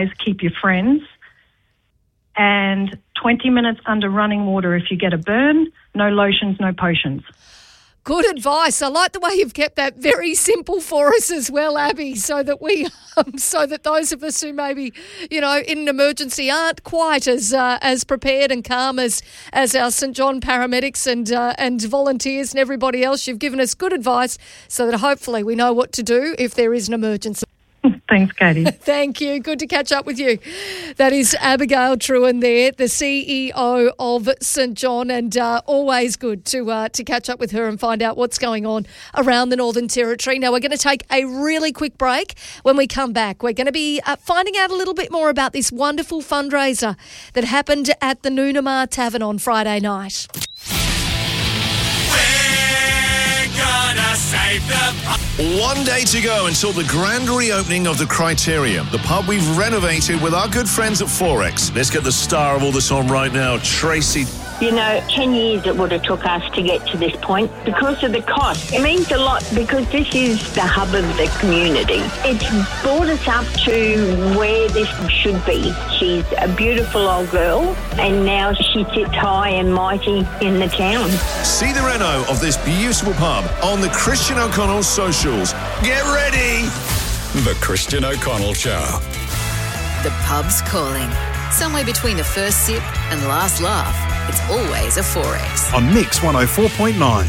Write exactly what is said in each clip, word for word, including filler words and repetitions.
keep your friends, and twenty minutes under running water if you get a burn. No lotions, no potions. Good advice. I like the way you've kept that very simple for us as well, Abby, so that we, um, so that those of us who maybe, you know, in an emergency aren't quite as uh, as prepared and calm as as our St John paramedics and uh, and volunteers and everybody else. You've given us good advice so that hopefully we know what to do if there is an emergency. Thanks, Katie. Thank you. Good to catch up with you. That is Abigail Trewin there, the C E O of St John, and uh, always good to uh, to catch up with her and find out what's going on around the Northern Territory. Now, we're going to take a really quick break. When we come back, we're going to be uh, finding out a little bit more about this wonderful fundraiser that happened at the Noonamar Tavern on Friday night. Save the pub. One day to go until the grand reopening of the Criterium, the pub we've renovated with our good friends at Forex. Let's get the star of all this on right now, Tracy. You know, ten years it would have took us to get to this point because of the cost. It means a lot because this is the hub of the community. It's brought us up to where this should be. She's a beautiful old girl and now she sits high and mighty in the town. See the reno of this beautiful pub on the Christian O'Connell socials. Get ready! The Christian O'Connell Show. The pub's calling. Somewhere between the first sip and last laugh, it's always a Forex. On Mix one oh four point nine.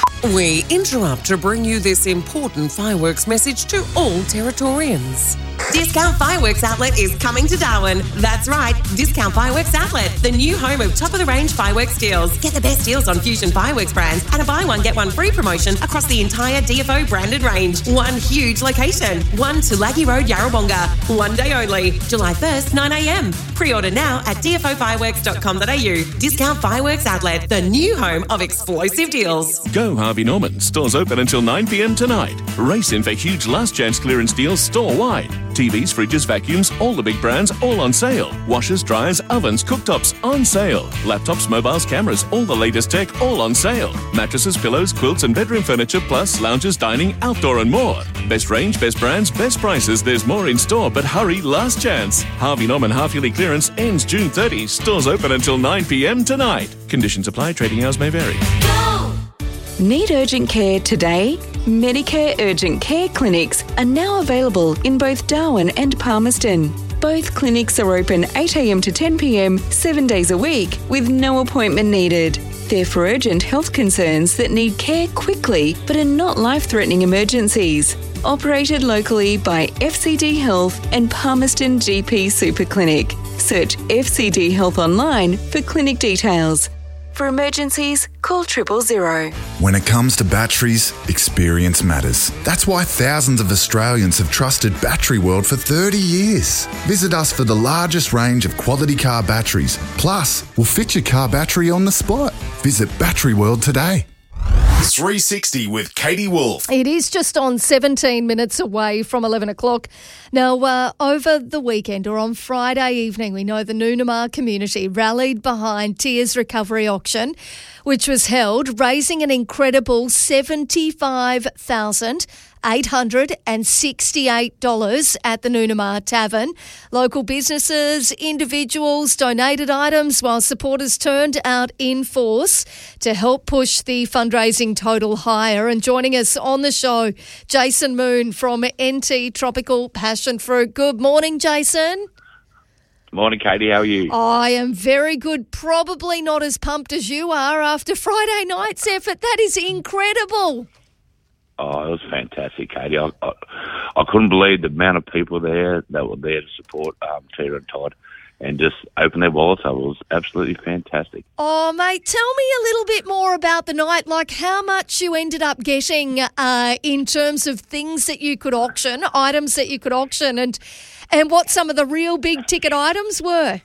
We interrupt to bring you this important fireworks message to all Territorians. Discount Fireworks Outlet is coming to Darwin. That's right, Discount Fireworks Outlet, the new home of top-of-the-range fireworks deals. Get the best deals on Fusion Fireworks brands and a buy one, get one free promotion across the entire D F O branded range. One huge location. One Tulagi Road, Yarrawonga. One day only. July first, nine a.m. Pre-order now at d f o fireworks dot com dot a u. Discount Fireworks Outlet, the new home of explosive deals. Go Harvey Norman. Stores open until nine p.m. tonight. Race in for huge last chance clearance deals store-wide. T Vs, fridges, vacuums, all the big brands, all on sale. Washers, dryers, ovens, cooktops, on sale. Laptops, mobiles, cameras, all the latest tech, all on sale. Mattresses, pillows, quilts and bedroom furniture, plus lounges, dining, outdoor and more. Best range, best brands, best prices. There's more in store, but hurry, last chance. Harvey Norman half-yearly clearance ends June thirtieth. Stores open until nine p.m. tonight. Conditions apply. Trading hours may vary. Go! Need urgent care today? Medicare Urgent Care clinics are now available in both Darwin and Palmerston. Both clinics are open eight a.m. to ten p.m, seven days a week, with no appointment needed. They're for urgent health concerns that need care quickly but are not life-threatening emergencies. Operated locally by F C D Health and Palmerston G P Super Clinic. Search F C D Health online for clinic details. For emergencies, call triple zero. When it comes to batteries, experience matters. That's why thousands of Australians have trusted Battery World for thirty years. Visit us for the largest range of quality car batteries. Plus, we'll fit your car battery on the spot. Visit Battery World today. three sixty with Katie Wolf. It is just on seventeen minutes away from eleven o'clock. Now, uh, over the weekend or on Friday evening, we know the Noonamar community rallied behind Tears Recovery Auction, which was held, raising an incredible seventy-five thousand eight hundred sixty-eight dollars at the Noonamar Tavern. Local businesses, individuals donated items while supporters turned out in force to help push the fundraising total higher. And joining us on the show, Jason Moon from N T Tropical Passion Fruit. Good morning, Jason. Morning, Katie. How are you? I am very good. Probably not as pumped as you are after Friday night's effort. That is incredible. Oh, it was fantastic, Katie. I, I, I couldn't believe the amount of people there that were there to support um, Tina and Todd and just open their wallets up. It was absolutely fantastic. Oh, mate, tell me a little bit more about the night, like how much you ended up getting uh, in terms of things that you could auction, items that you could auction, and and what some of the real big-ticket items were.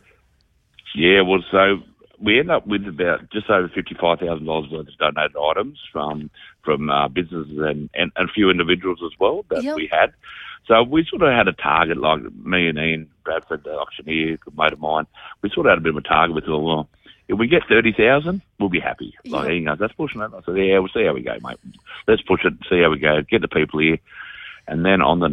Yeah, well, so we ended up with about just over fifty-five thousand dollars worth of donated items from from uh, businesses and, and, and a few individuals as well that yep. we had. So we sort of had a target, like me and Ian Bradford, the auctioneer, a mate of mine, we sort of had a bit of a target. We thought, well, if we get thirty thousand, we'll be happy. Yep. Like Ian goes, that's pushing it. I said, yeah, we'll see how we go, mate. Let's push it, see how we go, get the people here. And then on the night,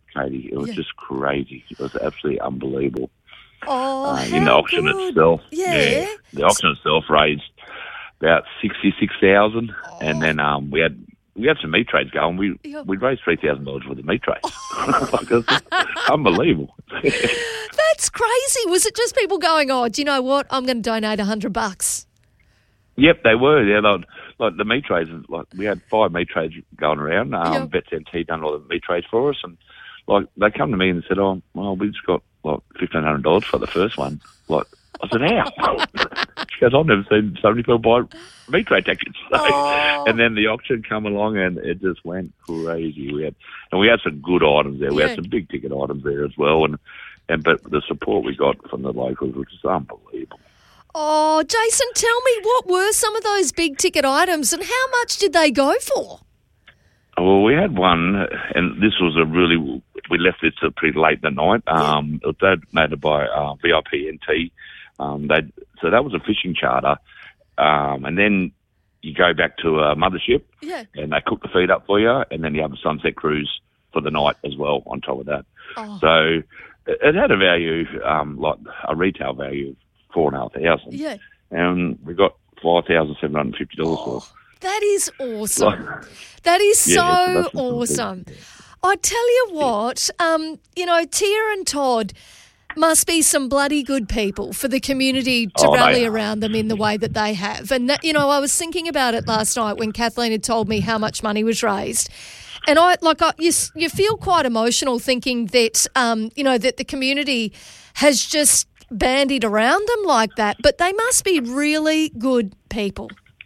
Katie. It was Yeah. just crazy. It was absolutely unbelievable. Oh, uh, in the auction good. itself. Yeah. The auction itself raised about sixty-six thousand, oh. and then um, we had we had some meat trades going. We yep. we raised three thousand dollars worth of meat trades. Like, unbelievable. That's crazy. Was it just people going, "Oh, do you know what? I'm going to donate a hundred bucks"? Yep, they were. Yeah, like, like the meat trades. Like we had five meat trades going around. Um, yep. Vets M T done all the meat trades for us, and like they come to me and said, "Oh, well, we just got like fifteen hundred dollars for the first one." Like I said, "How?" She goes, "I've never seen so many people buy meat trade tickets." So, oh. And then the auction come along, and it just went crazy. We had, and we had some good items there. We yeah. had some big ticket items there as well, and and but the support we got from the locals was just unbelievable. Oh, Jason, tell me, what were some of those big ticket items, and how much did they go for? Well, we had one, and this was a really, we left this pretty late in the night. Um, yeah. It was donated by uh, V I P N T. Um, they so that was a fishing charter, um, and then you go back to a mothership, yeah. and they cook the feed up for you, and then you have a sunset cruise for the night as well on top of that. Oh. So it, it had a value, um, like a retail value of four and a half thousand. Yeah. And we got five thousand seven hundred and fifty dollars oh, for. That is awesome. Like, that is yeah, so awesome. I tell you what, um, you know, Tia and Todd must be some bloody good people for the community to oh, rally around them in the way that they have. And, that, you know, I was thinking about it last night when Kathleen had told me how much money was raised. And I like I, you, you feel quite emotional thinking that, um, you know, that the community has just bandied around them like that. But they must be really good people.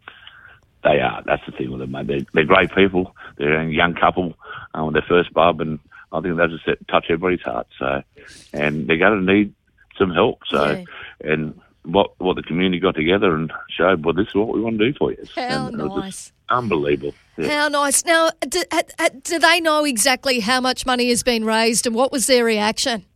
They are. That's the thing with them, mate. They're, they're great people. They're a young couple um, with their first bub, and I think they just touch everybody's heart. So, and they're going to need some help. So, yeah. and what what the community got together and showed, well, this is what we want to do for you. How and nice. Unbelievable. Yeah. How nice. Now, do, do they know exactly how much money has been raised, and what was their reaction?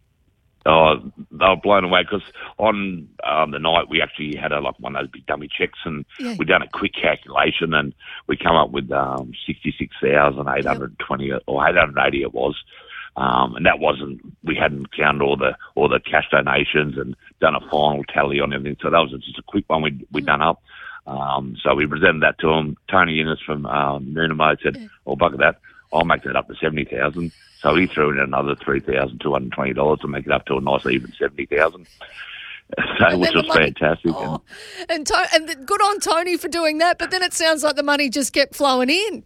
Oh, they were blown away because on um, the night we actually had a, like one of those big dummy checks, and yeah. we done a quick calculation, and we come up with um, sixty-six thousand eight hundred twenty yep. or eight hundred eighty it was, um, and that wasn't, we hadn't counted all the all the cash donations and done a final tally on everything. So that was just a quick one we we done up. Um, so we presented that to him. Tony Innes from um, Noonamo said, "Well, bugger that, I'll make that up to seventy thousand." So he threw in another three thousand two hundred twenty dollars to make it up to a nice even seventy thousand dollars, so, which was money, fantastic. Oh, and, to, and good on Tony for doing that, but then it sounds like the money just kept flowing in.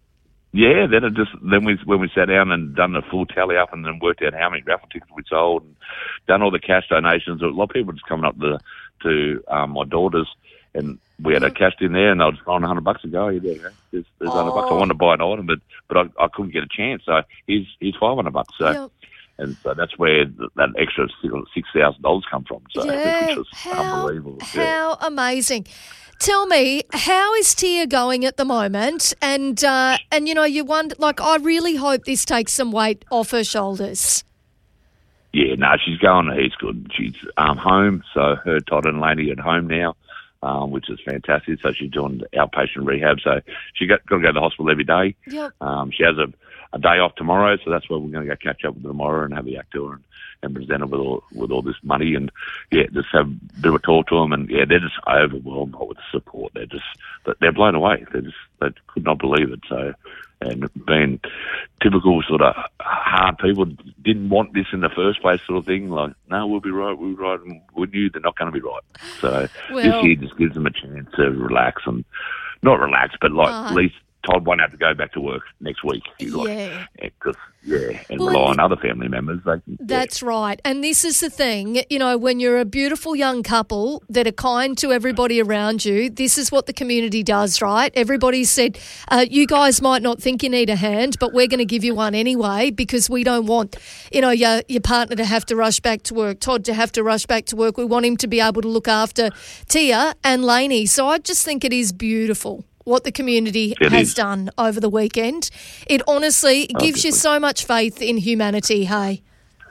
Yeah, then it just then we when we sat down and done the full tally up and then worked out how many raffle tickets we sold and done all the cash donations. A lot of people just coming up to to um, my daughters, and we had a cash in there, and I was throwing a hundred bucks to go. Yeah, there you go. There's, there's oh. hundred bucks. I wanted to buy an item, but but I, I couldn't get a chance. So here's here's five hundred bucks. So. Yep. And so that's where that extra six thousand dollars come from. So yeah, which was how, unbelievable. How yeah. amazing! Tell me, how is Tia going at the moment? And uh, and you know, you wonder. Like, I really hope this takes some weight off her shoulders. Yeah, no, she's going. He's good. She's um, home. So her Todd and Laney at home now, um, which is fantastic. So she's doing outpatient rehab. So she got, got to go to the hospital every day. Yep. Um, she has a. a day off tomorrow, so that's where we're going to go catch up with her tomorrow and have a yak to her and, and present her with all with all this money and yeah, just have a bit of a talk to them, and yeah, they're just overwhelmed with the support. They're just they're blown away. They just they could not believe it. So, and being typical sort of hard people, didn't want this in the first place, sort of thing. Like, no, we'll be right, we'll be right, and we knew they're not going to be right. So well, this year just gives them a chance to relax and not relax, but like uh, at least. Todd won't have to go back to work next week. Yeah. Because, yeah, and well, rely on other family members. They can, that's yeah. right. And this is the thing, you know, when you're a beautiful young couple that are kind to everybody around you, this is what the community does, right? Everybody said, uh, you guys might not think you need a hand, but we're going to give you one anyway because we don't want, you know, your, your partner to have to rush back to work, Todd to have to rush back to work. We want him to be able to look after Tia and Lainey. So I just think it is beautiful what the community it has is. done over the weekend. It honestly oh, gives you so much faith in humanity, hey?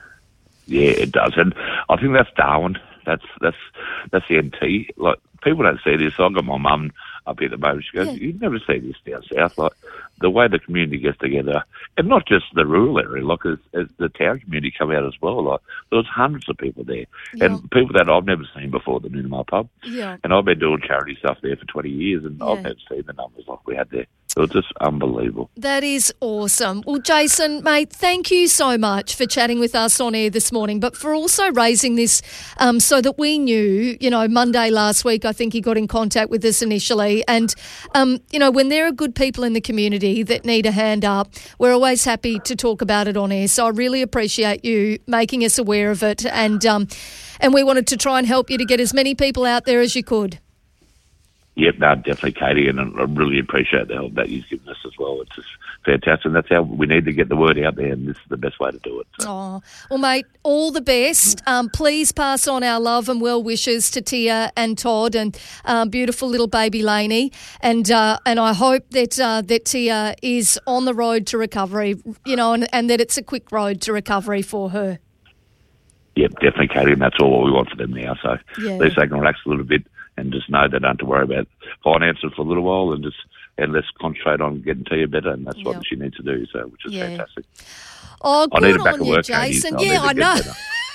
Yeah, it does. And I think that's Darwin. That's that's that's the N T. Like, people don't see this. I've got my mum up here at the moment. She goes, Yeah. you never see this down south. Like, the way the community gets together, and not just the rural area, like as, as the town community come out as well. Like, there was hundreds of people there, Yeah. and people that I've never seen before, the Noonamar pub. Yeah. And I've been doing charity stuff there for twenty years, and Yeah. I've never seen the numbers like we had there. It was just unbelievable. That is awesome. Well, Jason, mate, thank you so much for chatting with us on air this morning, but for also raising this um, so that we knew, you know, Monday last week, I think he got in contact with us initially. And, um, you know, when there are good people in the community that need a hand up, we're always happy to talk about it on air. So I really appreciate you making us aware of it. And, um, and we wanted to try and help you to get as many people out there as you could. Yep, no, definitely, Katie, and I really appreciate the help that you've given us as well. It's just fantastic, and that's how we need to get the word out there, and this is the best way to do it. So. Oh, well, mate, all the best. Um, please pass on our love and well wishes to Tia and Todd and um, beautiful little baby Lainey, and uh, and I hope that uh, that Tia is on the road to recovery, you know, and, and that it's a quick road to recovery for her. Yep, definitely, Katie, and that's all what we want for them now. So Yeah. at least they can relax a little bit and just know they don't have to worry about finances for a little while, and just and let's concentrate on getting Tia better, and that's what Yep. she needs to do. So, which is Yeah. fantastic. Oh, I good need her back on at you, work, Katie. Jason. I Yeah, need to I get know.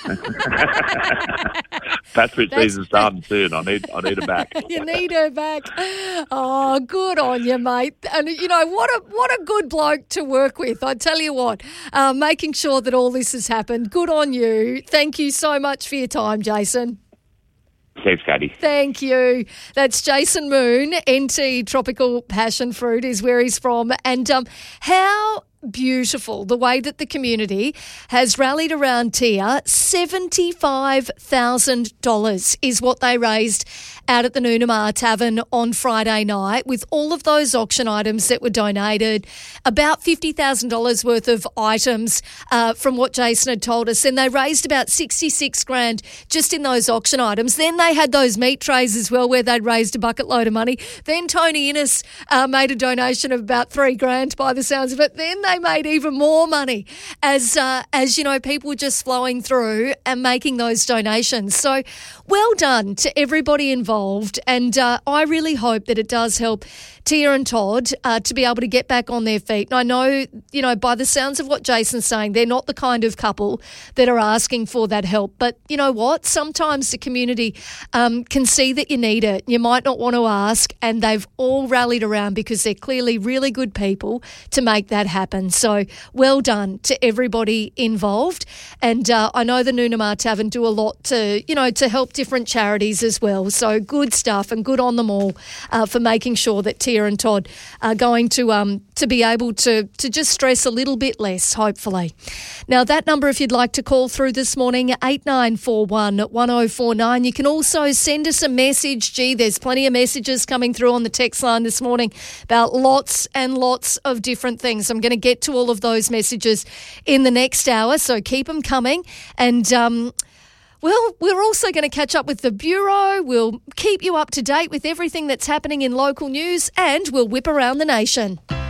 Patrick That's- season's starting soon. I need, I need her back. You need her back. Oh, good on you, mate. And, you know, what a what a good bloke to work with. I tell you what, uh, making sure that all this has happened. Good on you. Thank you so much for your time, Jason. Thanks, Katie. Thank you. That's Jason Moon, N T Tropical Passion Fruit is where he's from. And um, how beautiful the way that the community has rallied around Tia. seventy-five thousand dollars is what they raised out at the Noonamar Tavern on Friday night, with all of those auction items that were donated, about fifty thousand dollars worth of items uh, from what Jason had told us. And they raised about sixty-six grand just in those auction items. Then they had those meat trays as well, where they'd raised a bucket load of money. Then Tony Innes uh, made a donation of about three grand by the sounds of it. Then they made even more money as, uh, as you know, people were just flowing through and making those donations. So well done to everybody involved. And uh, I really hope that it does help Tia and Todd uh, to be able to get back on their feet. And I know, you know, by the sounds of what Jason's saying, they're not the kind of couple that are asking for that help. But you know what? Sometimes the community um, can see that you need it. You might not want to ask, and they've all rallied around because they're clearly really good people to make that happen. So well done to everybody involved. And uh, I know the Noonamar Tavern do a lot to, you know, to help different charities as well. So good stuff, and good on them all uh, for making sure that Tia and Todd are going to um to be able to to just stress a little bit less, hopefully. Now that number, if you'd like to call through this morning, eight nine four one, one oh four nine. You can also send us a message. Gee, there's plenty of messages coming through on the text line this morning about lots and lots of different things. I'm going to get to all of those messages in the next hour, so keep them coming. And um well, we're also going to catch up with the Bureau. We'll keep you up to date with everything that's happening in local news, and we'll whip around the nation.